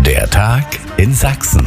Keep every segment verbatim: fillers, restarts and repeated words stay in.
Der Tag in Sachsen.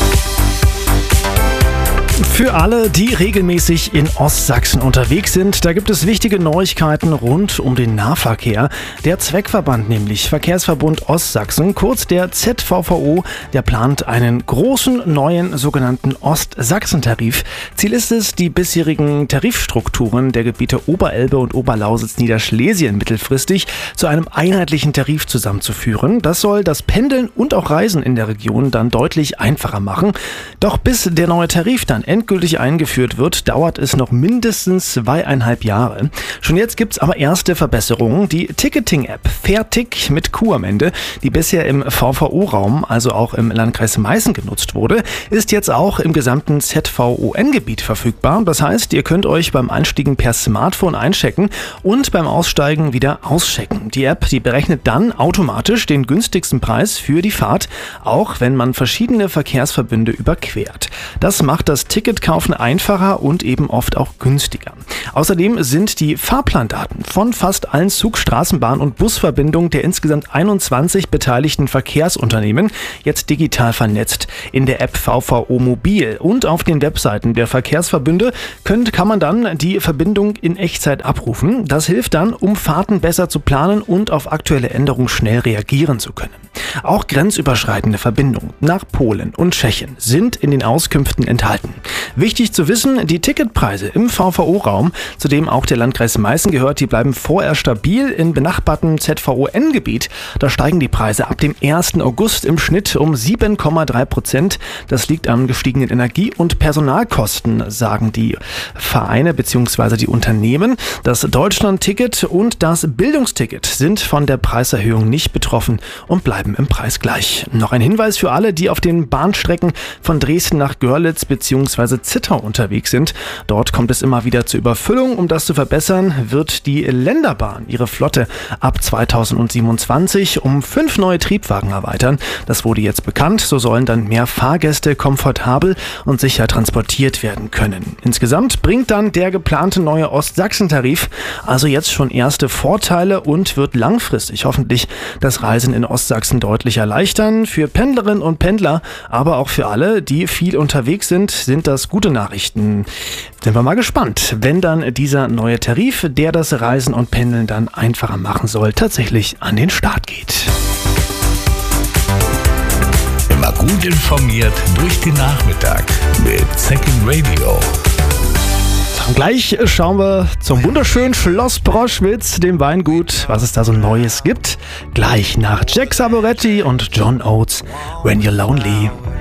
Für alle, die regelmäßig in Ostsachsen unterwegs sind, da gibt es wichtige Neuigkeiten rund um den Nahverkehr. Der Zweckverband, nämlich Verkehrsverbund Ostsachsen, kurz der Z V V O, der plant einen großen neuen sogenannten Ostsachsen-Tarif. Ziel ist es, die bisherigen Tarifstrukturen der Gebiete Oberelbe und Oberlausitz-Niederschlesien mittelfristig zu einem einheitlichen Tarif zusammenzuführen. Das soll das Pendeln und auch Reisen in der Region dann deutlich einfacher machen. Doch bis der neue Tarif dann endgültig eingeführt wird, dauert es noch mindestens zweieinhalb Jahre. Schon jetzt gibt es aber erste Verbesserungen. Die Ticketing-App Fairtick mit Q am Ende, die bisher im V V O-Raum, also auch im Landkreis Meißen genutzt wurde, ist jetzt auch im gesamten Z V O N-Gebiet verfügbar. Das heißt, ihr könnt euch beim Einstiegen per Smartphone einchecken und beim Aussteigen wieder auschecken. Die App, die berechnet dann automatisch den günstigsten Preis für die Fahrt, auch wenn man verschiedene Verkehrsverbünde überquert. Das macht das Ticketkaufen einfacher und eben oft auch günstiger. Außerdem sind die Fahrplandaten von fast allen Zug-, Straßenbahn- und Busverbindungen der insgesamt einundzwanzig beteiligten Verkehrsunternehmen jetzt digital vernetzt. In der App V V O Mobil und auf den Webseiten der Verkehrsverbünde könnt, kann man dann die Verbindung in Echtzeit abrufen. Das hilft dann, um Fahrten besser zu planen und auf aktuelle Änderungen schnell reagieren zu können. Auch grenzüberschreitende Verbindungen nach Polen und Tschechien sind in den Auskünften enthalten. Wichtig zu wissen, die Ticketpreise im V V O-Raum, zu dem auch der Landkreis Meißen gehört, die bleiben vorerst stabil. In benachbartem Z V O N-Gebiet, da steigen die Preise ab dem ersten August im Schnitt um sieben Komma drei Prozent. Das liegt an gestiegenen Energie- und Personalkosten, sagen die Vereine bzw. die Unternehmen. Das Deutschland-Ticket und das Bildungsticket sind von der Preiserhöhung nicht betroffen und bleiben im Preis gleich. Noch ein Hinweis für alle, die auf den Bahnstrecken von Dresden nach Görlitz bzw. Zittau unterwegs sind. Dort kommt es immer wieder zur Überfüllung. Um das zu verbessern, wird die Länderbahn ihre Flotte ab zweitausendsiebenundzwanzig um fünf neue Triebwagen erweitern. Das wurde jetzt bekannt. So sollen dann mehr Fahrgäste komfortabel und sicher transportiert werden können. Insgesamt bringt dann der geplante neue Ostsachsen-Tarif also jetzt schon erste Vorteile und wird langfristig hoffentlich das Reisen in Ostsachsen deutlich erleichtern. Für Pendlerinnen und Pendler, aber auch für alle, die viel unterwegs sind, sind das gute Nachrichten. Sind wir mal gespannt, wenn dann dieser neue Tarif, der das Reisen und Pendeln dann einfacher machen soll, tatsächlich an den Start geht. Immer gut informiert durch den Nachmittag mit Second Radio. Und gleich schauen wir zum wunderschönen Schloss Broschwitz, dem Weingut, was es da so Neues gibt. Gleich nach Jack Saboretti und John Oates, When You're Lonely.